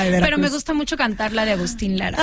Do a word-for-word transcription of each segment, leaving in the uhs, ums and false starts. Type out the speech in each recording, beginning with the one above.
Pero me gusta mucho cantar la de Agustín Lara.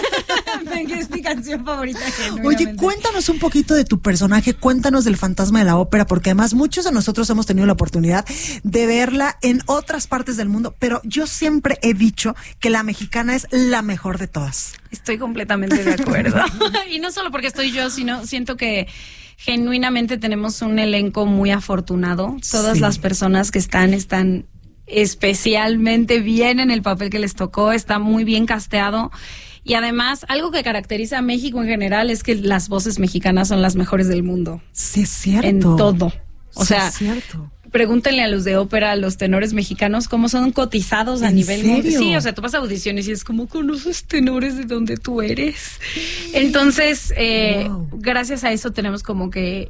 Es mi canción favorita. Oye, cuéntanos un poquito de tu personaje, cuéntanos del Fantasma de la Ópera, porque además muchos de nosotros hemos tenido la oportunidad de verla en otras partes del mundo, pero yo siempre he dicho que la mexicana es la mejor de todas. Estoy completamente de acuerdo. Y no solo porque estoy yo, sino siento que genuinamente tenemos un elenco muy afortunado. Todas sí. las personas que están, están especialmente bien en el papel que les tocó, está muy bien casteado. Y además, algo que caracteriza a México en general es que las voces mexicanas son las mejores del mundo. Sí, es cierto. En todo. O sí, sea, es cierto. Pregúntenle a los de ópera, a los tenores mexicanos, cómo son cotizados a nivel mundial. Sí, o sea, tú vas a audiciones y es como, conoces tenores de donde tú eres. Entonces, eh, wow. gracias a eso tenemos como que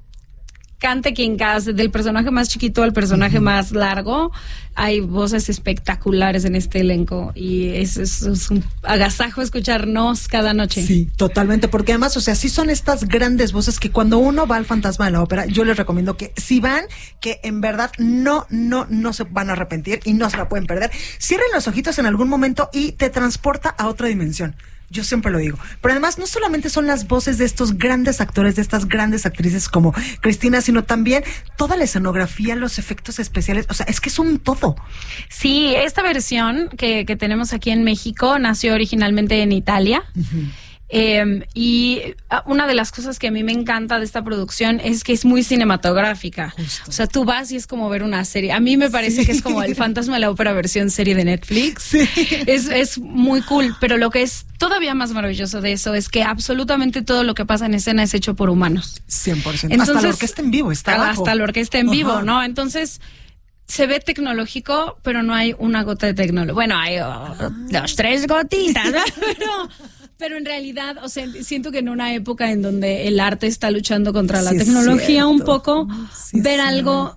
cante quien cante, del personaje más chiquito al personaje uh-huh. más largo, hay voces espectaculares en este elenco y es, es, es un agasajo escucharnos cada noche. Sí, totalmente, porque además, o sea, sí son estas grandes voces que cuando uno va al Fantasma de la Ópera, yo les recomiendo que si van, que en verdad no, no, no se van a arrepentir y no se la pueden perder. Cierren los ojitos en algún momento y te transporta a otra dimensión. Yo siempre lo digo. Pero además no solamente son las voces de estos grandes actores, de estas grandes actrices como Cristina, sino también toda la escenografía, los efectos especiales. O sea, es que es un todo. Sí, esta versión que, que tenemos aquí en México nació originalmente en Italia. Uh-huh. Eh, y una de las cosas que a mí me encanta de esta producción es que es muy cinematográfica. Justo. O sea, tú vas y es como ver una serie. A mí me parece sí. que es como el Fantasma de la Ópera versión serie de Netflix. Sí. Es, es muy cool, pero lo que es todavía más maravilloso de eso es que absolutamente todo lo que pasa en escena es hecho por humanos. cien por ciento. Entonces, hasta la orquesta en vivo está abajo. Hasta la orquesta en vivo, uh-huh. ¿no? Entonces se ve tecnológico, pero no hay una gota de tecnología. Bueno, hay oh, dos, tres gotitas, ¿no? pero... Pero en realidad, o sea, siento que en una época en donde el arte está luchando contra sí la tecnología un poco, sí ver algo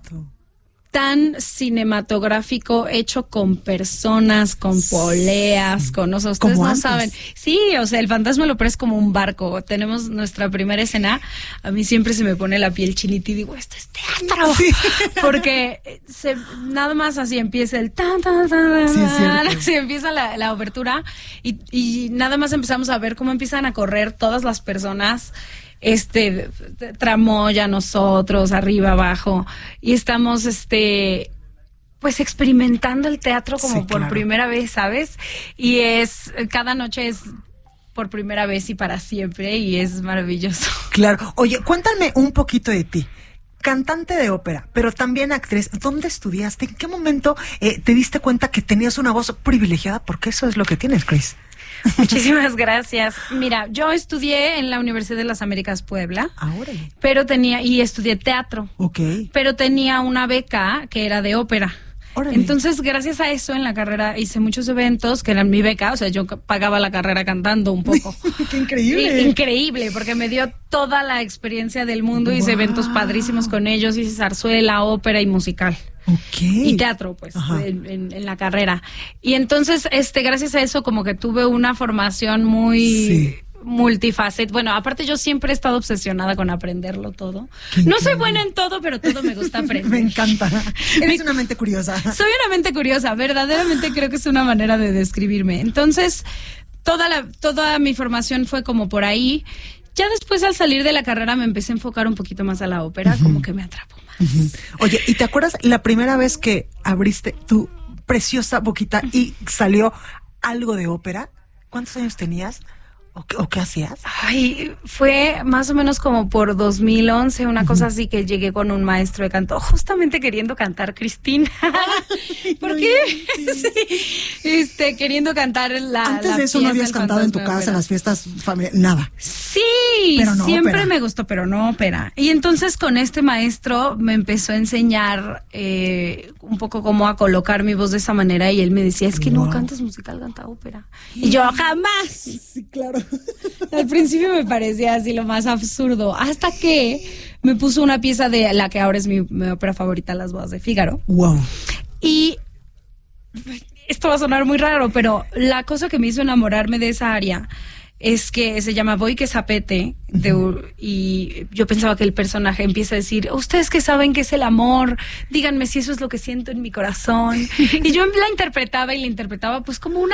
tan cinematográfico hecho con personas, con poleas, con, o sea, ustedes no antes. saben. Sí, o sea, el Fantasma de la Ópera es como un barco. Tenemos nuestra primera escena, a mí siempre se me pone la piel chinita y digo, esto es teatro. Sí. Porque se, nada más así empieza el tan, tan, tan, sí, tan, así empieza la, la obertura y, y nada más empezamos a ver cómo empiezan a correr todas las personas, este tramoya, nosotros, arriba, abajo, y estamos este pues experimentando el teatro como sí, por claro. primera vez, ¿sabes? Y es, cada noche es por primera vez y para siempre, y es maravilloso. Claro. Oye, cuéntame un poquito de ti. Cantante de ópera, pero también actriz. ¿Dónde estudiaste? ¿En qué momento eh, te diste cuenta que tenías una voz privilegiada? Porque eso es lo que tienes, Chris. Muchísimas gracias. Mira, yo estudié en la Universidad de las Américas Puebla. Ahora. Pero tenía, y estudié teatro. Ok. Pero tenía una beca que era de ópera. Órale. Entonces, gracias a eso, en la carrera hice muchos eventos que eran mi beca, o sea, yo pagaba la carrera cantando un poco. ¡Qué increíble! Y, increíble, porque me dio toda la experiencia del mundo, wow. Hice eventos padrísimos con ellos, hice zarzuela, ópera y musical. Okay. Y teatro, pues, en, en, en la carrera. Y entonces, este, gracias a eso, como que tuve una formación muy... Sí. multifacet. Bueno, aparte yo siempre he estado obsesionada con aprenderlo todo. No soy buena en todo, pero todo me gusta aprender. Me encanta. Eres una mente curiosa. Soy una mente curiosa, verdaderamente creo que es una manera de describirme. Entonces, toda la, toda mi formación fue como por ahí. Ya después, al salir de la carrera, me empecé a enfocar un poquito más a la ópera, uh-huh. como que me atrapó más. Uh-huh. Oye, ¿y te acuerdas la primera vez que abriste tu preciosa boquita y salió algo de ópera? ¿Cuántos años tenías? ¿O qué, ¿O qué hacías? Ay, fue más o menos como por dos mil once, una uh-huh. cosa así, que llegué con un maestro de canto, justamente queriendo cantar Cristina. ¿Por qué? Sí. Este, queriendo cantar la Antes la de eso no habías cantado en tu casa, en las fiestas familiares, nada. Sí, pero no siempre ópera. Me gustó, pero no ópera. Y entonces con este maestro me empezó a enseñar eh, un poco cómo a colocar mi voz de esa manera, y él me decía, es que wow. no cantas musical, canta ópera. Y yo, jamás. Sí, claro. Al principio me parecía así lo más absurdo, hasta que me puso una pieza de la que ahora es mi, mi ópera favorita, Las Bodas de Fígaro. Wow. Y esto va a sonar muy raro, pero la cosa que me hizo enamorarme de esa área es que se llama Voy que Zapete, de, uh-huh. y yo pensaba que el personaje empieza a decir, ustedes que saben qué es el amor, díganme si eso es lo que siento en mi corazón. Y yo la interpretaba y la interpretaba pues como una